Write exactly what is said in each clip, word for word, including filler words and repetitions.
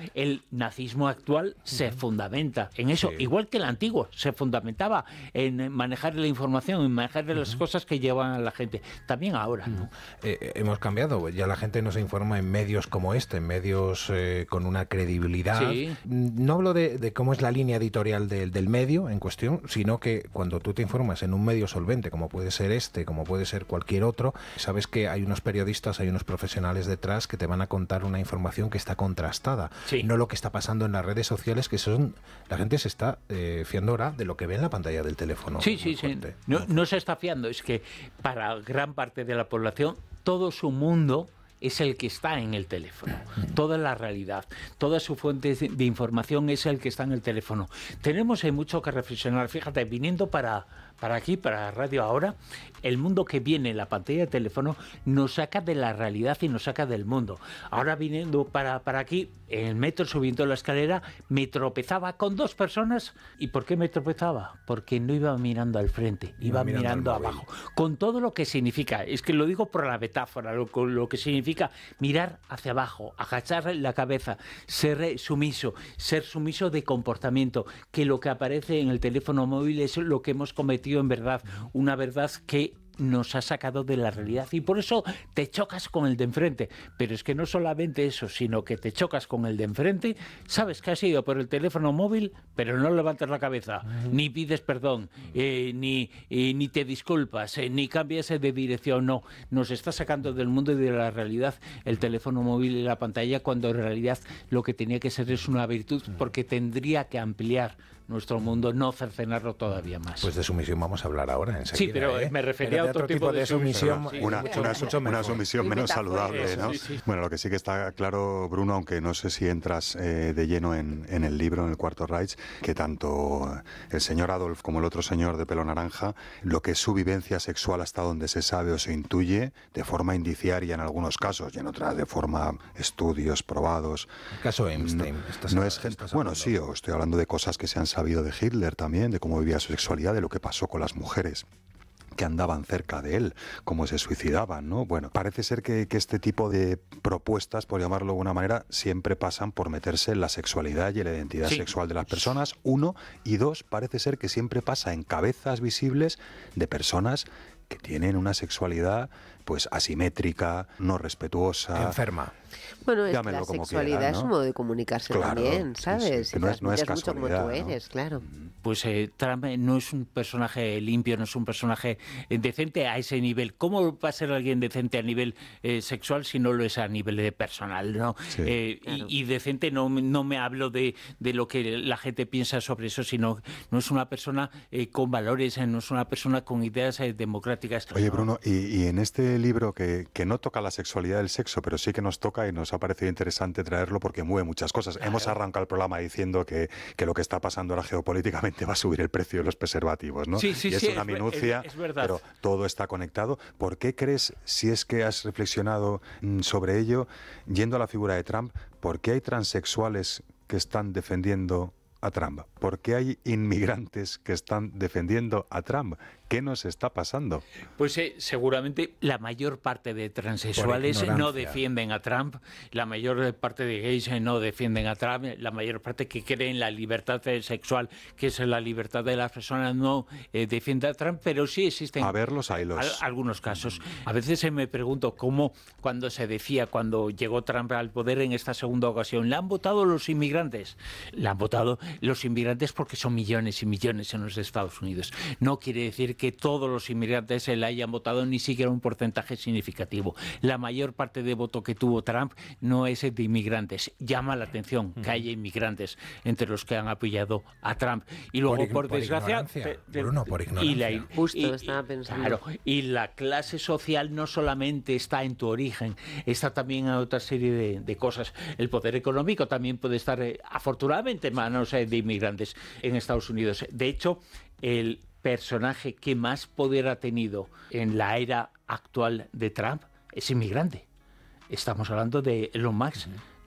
el nazismo actual se uh-huh. fundamenta en eso, sí. igual que el antiguo, se fundamentaba en manejar la información, en manejar uh-huh. las cosas que llevan a la gente. También ahora, ¿no? Eh, hemos cambiado, ya la gente no se informa en medios como este, en medios eh, con una credibilidad. Sí. No hablo de, de cómo es la línea editorial del, del medio en cuestión, sino que cuando tú te informas en un medio solvente, como puede ser este, como puede ser cualquier otro, sabes que hay unos periodistas, hay unos profesionales detrás que te van a contar una información que está contrastada, sí. no lo que está pasando en las redes sociales, que son la gente se está eh, fiando ahora de lo que ve en la pantalla del teléfono. Sí, sí, sí. No, no se está fiando, es que para gran parte de la población todo su mundo es el que está en el teléfono, toda la realidad, toda su fuente de información es el que está en el teléfono. Tenemos eh, mucho que reflexionar. Fíjate, viniendo para, para aquí, para Radio Ahora, el mundo que viene en la pantalla de teléfono nos saca de la realidad y nos saca del mundo. Ahora viniendo para, para aquí, en el metro, subiendo la escalera, me tropezaba con dos personas. ¿Y por qué me tropezaba? Porque no iba mirando al frente, iba, iba mirando, mirando abajo. Con todo lo que significa, es que lo digo por la metáfora, lo, lo que significa mirar hacia abajo, agachar la cabeza, ser sumiso, ser sumiso de comportamiento, que lo que aparece en el teléfono móvil es lo que hemos cometido en verdad, una verdad que nos ha sacado de la realidad y por eso te chocas con el de enfrente. Pero es que no solamente eso, sino que te chocas con el de enfrente, sabes que has ido por el teléfono móvil, pero no levantas la cabeza, uh-huh. ni pides perdón, eh, ni, eh, ni te disculpas, eh, ni cambias de dirección, no. Nos está sacando del mundo y de la realidad el teléfono móvil y la pantalla, cuando en realidad lo que tenía que ser es una virtud, porque tendría que ampliar nuestro mundo, no cercenarlo todavía más. Pues de sumisión vamos a hablar ahora enseguida. Sí, pero ¿eh? me refería a otro, otro tipo, tipo de, de sumisión. Sí, una, mucho, una, mucho una sumisión menos saludable, ¿no? Sí, sí. Bueno, lo que sí que está claro, Bruno, aunque no sé si entras eh, de lleno en, en el libro, en el Cuarto Reich, que tanto el señor Adolf como el otro señor de pelo naranja, lo que es su vivencia sexual hasta donde se sabe o se intuye, de forma indiciaria en algunos casos y en otras de forma estudios probados. El caso Epstein. No, estás, no es gente, bueno, sí, o estoy hablando de cosas que se han sabido de Hitler también, de cómo vivía su sexualidad, de lo que pasó con las mujeres que andaban cerca de él, cómo se suicidaban, ¿no? Bueno, parece ser que, que este tipo de propuestas, por llamarlo de alguna manera, siempre pasan por meterse en la sexualidad y en la identidad sí. sexual de las personas, uno, y dos, parece ser que siempre pasa en cabezas visibles de personas que tienen una sexualidad pues asimétrica, no respetuosa, enferma. Bueno, es la sexualidad quieran, ¿no? es un modo de comunicarse claro, también, ¿sabes? Sí, sí, que no es, no es casualidad, mucho como tú ¿no? eres, claro. Pues eh, Trump no es un personaje limpio, no es un personaje decente a ese nivel. ¿Cómo va a ser alguien decente a nivel eh, sexual si no lo es a nivel de personal, ¿no? Sí, eh, claro. y, y decente no, no me hablo de, de lo que la gente piensa sobre eso, sino no es una persona eh, con valores, no es una persona con ideas eh, democráticas. Oye, Bruno, y, y en este libro que, que no toca la sexualidad del sexo, pero sí que nos toca y nos ha parecido interesante traerlo porque mueve muchas cosas. Claro. Hemos arrancado el programa diciendo que, que lo que está pasando ahora geopolíticamente va a subir el precio de los preservativos, ¿no? Sí, sí, y es sí, una es, minucia, es, es verdad. Pero todo está conectado. ¿Por qué crees, si es que has reflexionado sobre ello, yendo a la figura de Trump, por qué hay transexuales que están defendiendo a Trump? ¿Por qué hay inmigrantes que están defendiendo a Trump? ¿Qué nos está pasando? Pues eh, seguramente la mayor parte de transexuales no defienden a Trump, la mayor parte de gays no defienden a Trump, la mayor parte que creen en la libertad sexual, que es la libertad de las personas, no eh, defiende a Trump, pero sí existen a verlos, haylos. Al, algunos casos. A veces eh, me pregunto cómo, cuando se decía, cuando llegó Trump al poder en esta segunda ocasión, ¿la han votado los inmigrantes? La han votado los inmigrantes porque son millones y millones en los Estados Unidos. No quiere decir que todos los inmigrantes se la hayan votado, ni siquiera un porcentaje significativo. La mayor parte de voto que tuvo Trump no es de inmigrantes. Llama la atención que haya inmigrantes entre los que han apoyado a Trump. Y luego, por, por, por desgracia... Te, te, Bruno, por ignorancia. Y la, Justo y, estaba pensando. Claro, y la clase social no solamente está en tu origen, está también en otra serie de, de cosas. El poder económico también puede estar, eh, afortunadamente, en manos eh, de inmigrantes en Estados Unidos. De hecho, el personaje que más poder ha tenido en la era actual de Trump es inmigrante. Estamos hablando de Elon Musk. Uh-huh.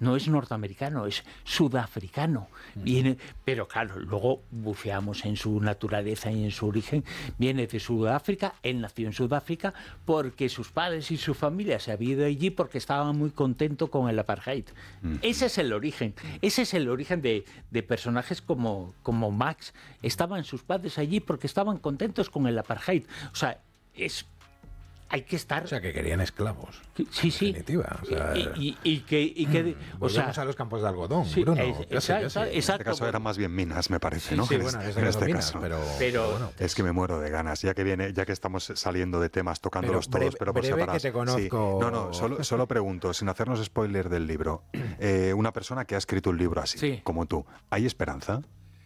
no es norteamericano, es sudafricano. Viene, pero claro, luego buceamos en su naturaleza y en su origen. Viene de Sudáfrica, él nació en Sudáfrica porque sus padres y su familia se habían ido allí porque estaban muy contentos con el apartheid. Mm. Ese es el origen, ese es el origen de, de personajes como, como Max. Estaban sus padres allí porque estaban contentos con el apartheid. O sea, es... hay que estar... O sea, que querían esclavos. Sí, sí. En definitiva. O sea, y, y, y que... Y que o sea, a los campos de algodón, sí, Bruno. Es, ya sé, ya sé. En este caso eran más bien minas, me parece, sí, ¿no? Sí, en bueno, este, en este minas, caso. Pero, pero, pero bueno. Es que me muero de ganas, ya que viene, ya que estamos saliendo de temas, tocándolos pero todos, pero por breve separado. Que te conozco. Sí. No, no, solo, solo pregunto, sin hacernos spoiler del libro. Eh, una persona que ha escrito un libro así, sí. como tú, ¿hay esperanza?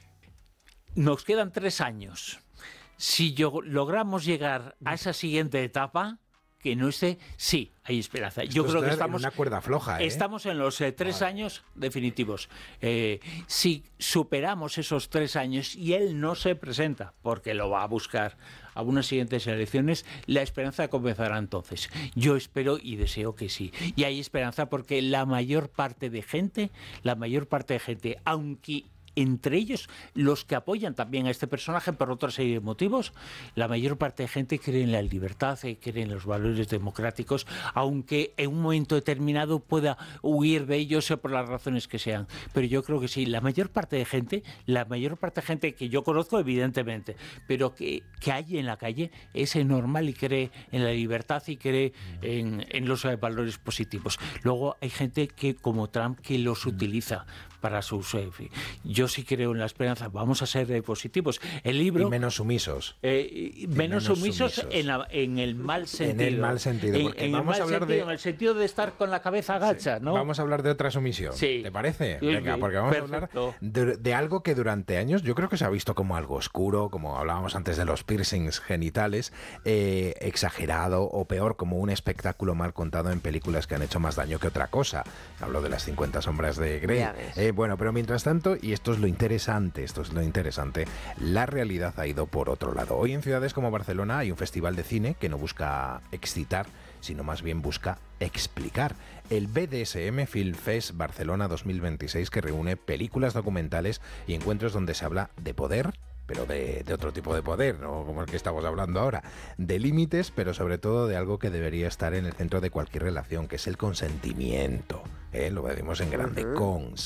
Nos quedan tres años. Si yo, logramos llegar a esa siguiente etapa, que no esté, sí, hay esperanza. Esto Yo creo que estamos en una cuerda floja, ¿eh? Estamos en los eh, tres vale. años definitivos. Eh, si superamos esos tres años y él no se presenta, porque lo va a buscar a unas siguientes elecciones, la esperanza comenzará entonces. Yo espero y deseo que sí. Y hay esperanza porque la mayor parte de gente, la mayor parte de gente, aunque entre ellos los que apoyan también a este personaje por otra serie de motivos, la mayor parte de gente cree en la libertad, cree en los valores democráticos, aunque en un momento determinado pueda huir de ellos por las razones que sean. Pero yo creo que sí, la mayor parte de gente, la mayor parte de gente que yo conozco evidentemente, pero que, que hay en la calle es normal y cree en la libertad y cree en, en los valores positivos. Luego hay gente que, como Trump, que los utiliza para sus... Eh, yo sí creo en la esperanza, vamos a ser eh, positivos. El libro... Y menos sumisos. Eh, y menos, menos sumisos, sumisos. En, la, en el mal sentido. En el mal sentido. Porque en, en vamos el mal a hablar sentido, de... en el sentido de estar con la cabeza agacha, sí. ¿no? Vamos a hablar de otra sumisión. Sí. ¿Te parece? Sí, Venga, porque vamos perfecto. a hablar de, de algo que durante años yo creo que se ha visto como algo oscuro, como hablábamos antes de los piercings genitales, eh, exagerado o peor, como un espectáculo mal contado en películas que han hecho más daño que otra cosa. Hablo de las cincuenta sombras de Grey. Eh, bueno, pero mientras tanto, y esto es lo interesante, esto es lo interesante, la realidad ha ido por otro lado. Hoy en ciudades como Barcelona hay un festival de cine que no busca excitar, sino más bien busca explicar. El B D S M Film Fest Barcelona dos mil veintiséis, que reúne películas documentales y encuentros donde se habla de poder, pero de, de otro tipo de poder, no como el que estamos hablando ahora, de límites, pero sobre todo de algo que debería estar en el centro de cualquier relación, que es el consentimiento. ¿Eh? Lo decimos en grande, uh-huh.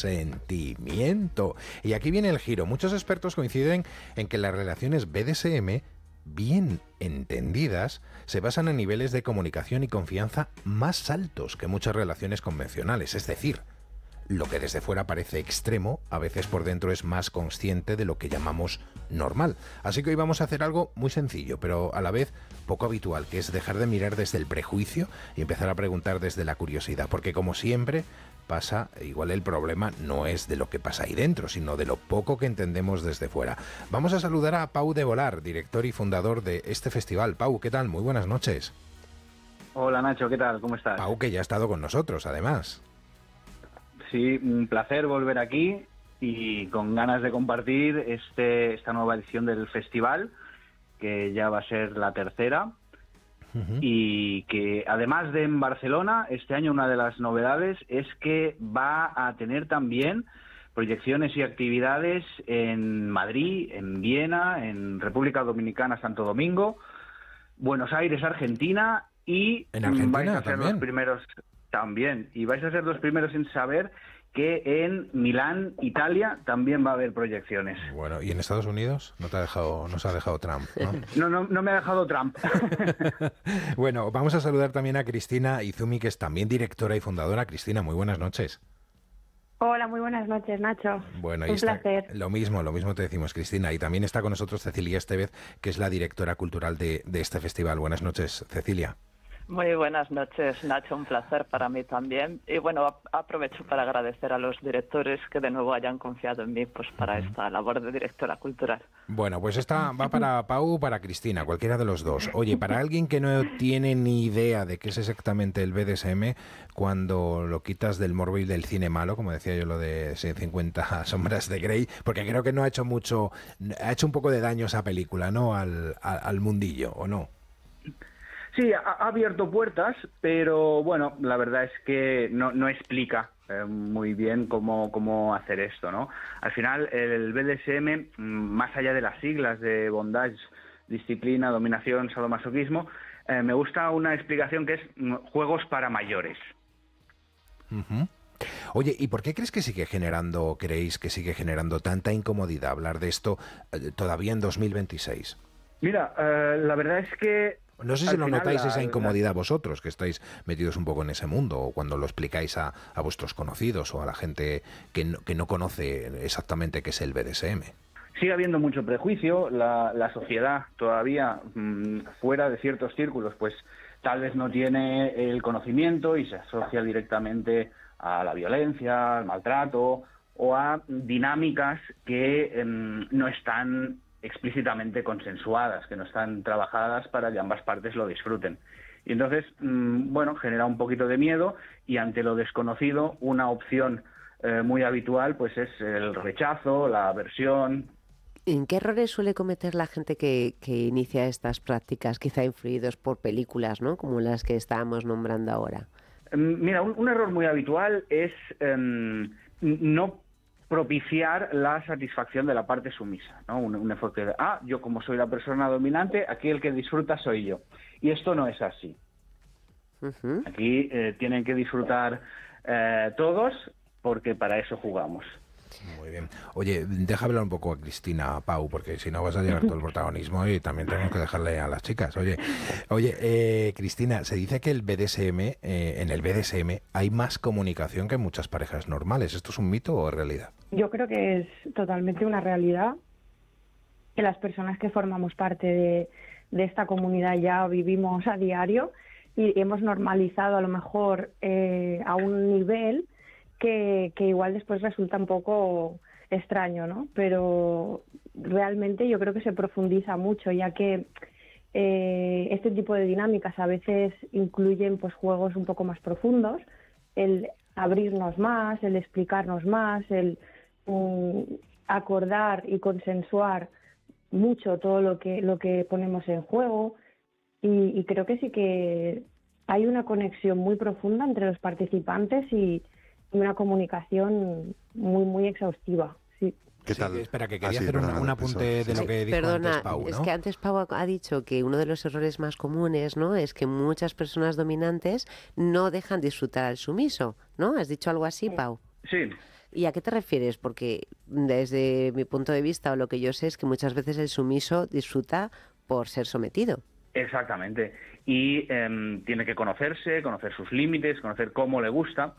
consentimiento. Y aquí viene el giro. Muchos expertos coinciden en que las relaciones B D S M, bien entendidas, se basan en niveles de comunicación y confianza más altos que muchas relaciones convencionales. Es decir, lo que desde fuera parece extremo, a veces por dentro es más consciente de lo que llamamos normal. Así que hoy vamos a hacer algo muy sencillo, pero a la vez poco habitual, que es dejar de mirar desde el prejuicio y empezar a preguntar desde la curiosidad, porque como siempre pasa, igual el problema no es de lo que pasa ahí dentro, sino de lo poco que entendemos desde fuera. Vamos a saludar a Pau de Volar, director y fundador de este festival. Pau, ¿qué tal? Muy buenas noches. Hola Nacho, ¿qué tal? ¿Cómo estás? Pau, que ya ha estado con nosotros, además. Sí, un placer volver aquí y con ganas de compartir este esta nueva edición del festival, que ya va a ser la tercera. Uh-huh. Y que además de en Barcelona, este año una de las novedades es que va a tener también proyecciones y actividades en Madrid, en Viena, en República Dominicana, Santo Domingo, Buenos Aires, Argentina, y en Argentina vais a ser también. los primeros también, y vais a ser los primeros en saber que en Milán, Italia, también va a haber proyecciones. Bueno, ¿y en Estados Unidos? No te ha dejado, no se ha dejado Trump, ¿no? No, no, no me ha dejado Trump. Bueno, vamos a saludar también a Cristina Izumi, que es también directora y fundadora. Cristina, muy buenas noches. Hola, muy buenas noches, Nacho. Bueno, un y está, placer. Lo mismo, lo mismo te decimos, Cristina. Y también está con nosotros Cecilia Estevez, que es la directora cultural de, de este festival. Buenas noches, Cecilia. Muy buenas noches, Nacho, un placer para mí también. Y bueno, aprovecho para agradecer a los directores que de nuevo hayan confiado en mí pues para uh-huh. esta labor de directora cultural. Bueno, pues esta va para Pau o para Cristina, cualquiera de los dos. Oye, para alguien que no tiene ni idea de qué es exactamente el B D S M, cuando lo quitas del morbo y del cine malo, como decía yo lo de cincuenta sombras de Grey, porque creo que no ha hecho mucho, ha hecho un poco de daño esa película, ¿no? Al, al, al mundillo, ¿o no? Sí, ha abierto puertas, pero bueno, la verdad es que no, no explica eh, muy bien cómo, cómo hacer esto, ¿no? Al final, el B D S M, más allá de las siglas de bondage, disciplina, dominación, sadomasoquismo, eh, me gusta una explicación que es juegos para mayores. Uh-huh. Oye, ¿y por qué crees que sigue generando, creéis que sigue generando tanta incomodidad hablar de esto eh, todavía en dos mil veintiséis? Mira, eh, la verdad es que... No sé si lo final, notáis la, esa incomodidad la... vosotros, que estáis metidos un poco en ese mundo, o cuando lo explicáis a, a vuestros conocidos o a la gente que no, que no conoce exactamente qué es el B D S M. Sigue habiendo mucho prejuicio, la, la sociedad todavía mmm, fuera de ciertos círculos, pues tal vez no tiene el conocimiento y se asocia directamente a la violencia, al maltrato o a dinámicas que eh, no están explícitamente consensuadas, que no están trabajadas para que ambas partes lo disfruten. Y entonces, mmm, bueno, genera un poquito de miedo y ante lo desconocido una opción eh, muy habitual pues es el rechazo, la aversión. ¿En qué errores suele cometer la gente que, que inicia estas prácticas, quizá influidos por películas, ¿no?, como las que estábamos nombrando ahora? Mira, un, un error muy habitual es eh, no propiciar la satisfacción de la parte sumisa, ¿no? Un, un enfoque de, ah, yo como soy la persona dominante, aquí el que disfruta soy yo. Y esto no es así. Uh-huh. Aquí eh, tienen que disfrutar eh, todos, porque para eso jugamos. Muy bien. Oye, deja hablar un poco a Cristina, Pau, porque si no vas a llevar todo el protagonismo y también tenemos que dejarle a las chicas. Oye, oye, eh, Cristina, se dice que el B D S M, eh, en el B D S M hay más comunicación que en muchas parejas normales. ¿Esto es un mito o es realidad? Yo creo que es totalmente una realidad, que las personas que formamos parte de, de esta comunidad ya vivimos a diario y hemos normalizado a lo mejor eh, a un nivel Que, que igual después resulta un poco extraño, ¿no? Pero realmente yo creo que se profundiza mucho, ya que eh, este tipo de dinámicas a veces incluyen pues juegos un poco más profundos, el abrirnos más, el explicarnos más, el um, acordar y consensuar mucho todo lo que, lo que ponemos en juego y, y creo que sí que hay una conexión muy profunda entre los participantes y una comunicación muy, muy exhaustiva, sí. ¿Qué tal? Sí, espera, que quería ah, sí, hacer perdona, un, un apunte eso. de lo que dijo Perdona, antes Pau, ¿no? Es que antes Pau ha dicho que uno de los errores más comunes, ¿no?, es que muchas personas dominantes no dejan disfrutar al sumiso, ¿no? ¿Has dicho algo así, Pau? Sí. ¿Y a qué te refieres? Porque desde mi punto de vista, o lo que yo sé, es que muchas veces el sumiso disfruta por ser sometido. Exactamente. Y eh, tiene que conocerse, conocer sus límites, conocer cómo le gusta.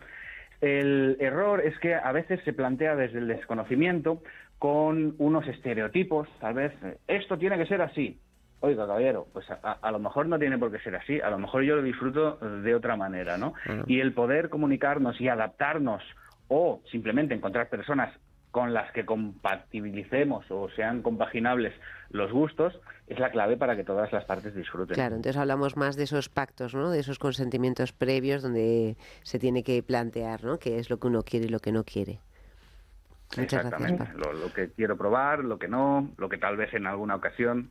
El error es que a veces se plantea desde el desconocimiento con unos estereotipos, tal vez, esto tiene que ser así. Oiga, caballero, pues a, a lo mejor no tiene por qué ser así, a lo mejor yo lo disfruto de otra manera, ¿no? Uh-huh. Y el poder comunicarnos y adaptarnos o simplemente encontrar personas con las que compatibilicemos o sean compaginables los gustos, es la clave para que todas las partes disfruten. Claro, entonces hablamos más de esos pactos, ¿no?, de esos consentimientos previos donde se tiene que plantear, ¿no?, qué es lo que uno quiere y lo que no quiere. Muchas Exactamente, gracias, lo, lo que quiero probar, lo que no, lo que tal vez en alguna ocasión...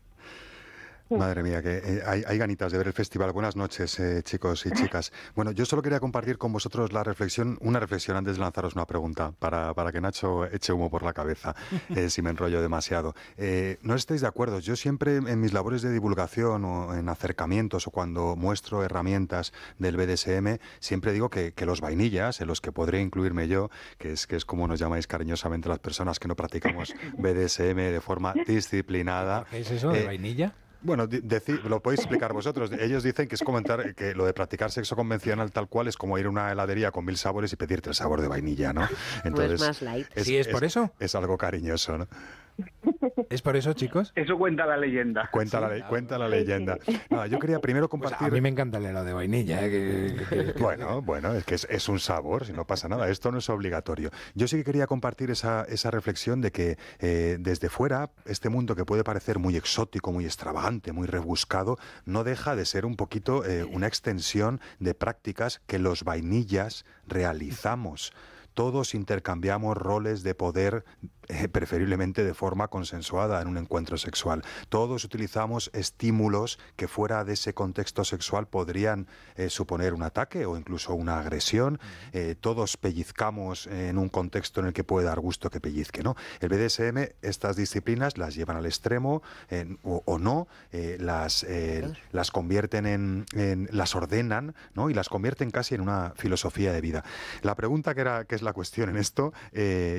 Madre mía, que eh, hay, hay ganitas de ver el festival. Buenas noches, eh, chicos y chicas. Bueno, yo solo quería compartir con vosotros la reflexión, una reflexión antes de lanzaros una pregunta, para, para que Nacho eche humo por la cabeza, eh, si me enrollo demasiado. Eh, no estáis de acuerdo. Yo siempre en mis labores de divulgación o en acercamientos o cuando muestro herramientas del B D S M, siempre digo que, que los vainillas, en los que podré incluirme yo, que es, que es como nos llamáis cariñosamente las personas que no practicamos B D S M de forma disciplinada. ¿Qué es eso de eh, vainilla? Bueno, deci- lo podéis explicar vosotros. Ellos dicen que es comentar que lo de practicar sexo convencional tal cual es como ir a una heladería con mil sabores y pedirte el sabor de vainilla, ¿no? Entonces, pues más light. Es, ¿Sí es por eso? Es, es algo cariñoso, ¿no? ¿Es por eso, chicos? Eso cuenta la leyenda. Cuenta, sí, la, le- cuenta la leyenda. No, yo quería primero compartir... Pues a mí me encanta el helado de vainilla. ¿eh? Que, que, que, bueno, bueno, es que es, es un sabor, si no pasa nada. Esto no es obligatorio. Yo sí que quería compartir esa, esa reflexión de que eh, desde fuera, este mundo que puede parecer muy exótico, muy extravagante, muy rebuscado, no deja de ser un poquito eh, una extensión de prácticas que los vainillas realizamos. Todos intercambiamos roles de poder eh, preferiblemente de forma consensuada en un encuentro sexual. Todos utilizamos estímulos que fuera de ese contexto sexual podrían eh, suponer un ataque o incluso una agresión. Eh, todos pellizcamos en un contexto en el que puede dar gusto que pellizque, ¿no? El B D S M, estas disciplinas las llevan al extremo eh, o, o no, eh, las, eh, las convierten en, en, las ordenan, ¿no? Y las convierten casi en una filosofía de vida. La pregunta que, era, que es la cuestión en esto, eh,